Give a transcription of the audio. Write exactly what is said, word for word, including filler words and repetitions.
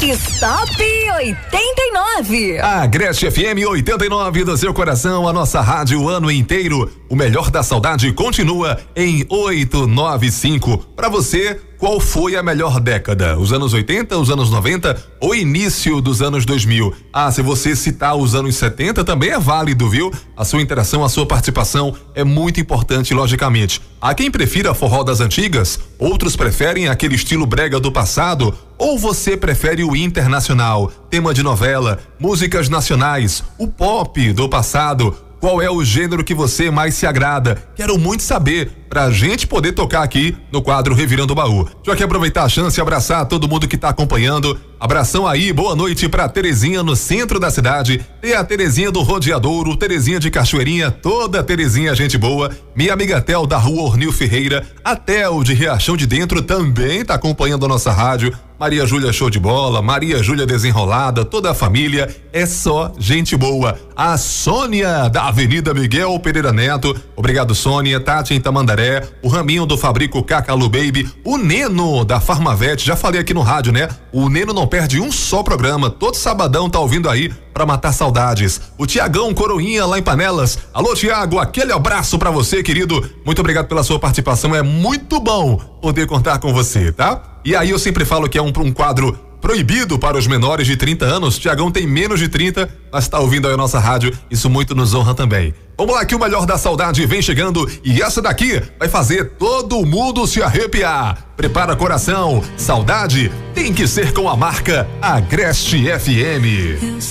Stop oitenta e nove. A Agreste F M oitenta e nove do seu coração, a nossa rádio o ano inteiro. O melhor da saudade continua em oitocentos e noventa e cinco. Para você, qual foi a melhor década? Os anos oitenta, os anos noventa ou início dos anos dois mil? Ah, se você citar os anos setenta também é válido, viu? A sua interação, a sua participação é muito importante, logicamente. Há quem prefira forró das antigas, outros preferem aquele estilo brega do passado, ou você prefere o internacional, tema de novela, músicas nacionais, o pop do passado? Qual é o gênero que você mais se agrada? Quero muito saber, pra gente poder tocar aqui no quadro Revirando o Baú. Deixa eu aqui aproveitar a chance e abraçar todo mundo que tá acompanhando. Abração aí, boa noite pra Terezinha no centro da cidade. Tem a Terezinha do Rodeadouro, Terezinha de Cachoeirinha, toda Terezinha gente boa. Minha amiga Tel da Rua Ornil Ferreira, a Tel de Riachão de Dentro também tá acompanhando a nossa rádio. Maria Júlia show de bola, Maria Júlia desenrolada, toda a família, é só gente boa. A Sônia da Avenida Miguel Pereira Neto, obrigado Sônia, Tati em Tamandaré, o Raminho do Fabrico Cacalu Baby, o Neno da Farmavete, já falei aqui no rádio, né? O Neno não perde um só programa, todo sabadão tá ouvindo aí pra matar saudades. O Tiagão Coroinha lá em Panelas, alô Tiago, aquele abraço pra você, querido, muito obrigado pela sua participação, é muito bom poder contar com você, tá? E aí eu sempre falo que é um, um quadro proibido para os menores de trinta anos. Tiagão tem menos de trinta, mas está ouvindo aí a nossa rádio. Isso muito nos honra também. Vamos lá que o melhor da saudade vem chegando e essa daqui vai fazer todo mundo se arrepiar. Prepara coração, saudade tem que ser com a marca Agreste F M.